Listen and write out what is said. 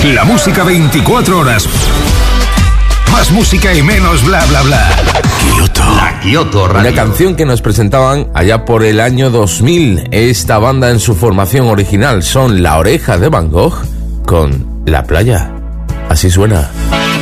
La música 24 horas. Más música y menos bla bla bla. Kyoto. La Kyoto Radio. Una canción que nos presentaban allá por el año 2000. Esta banda en su formación original son La Oreja de Van Gogh con La Playa. Así suena.